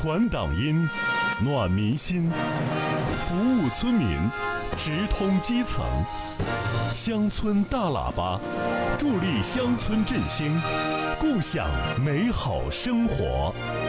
传党音，暖民心，服务村民，直通基层。乡村大喇叭，助力乡村振兴，共享美好生活。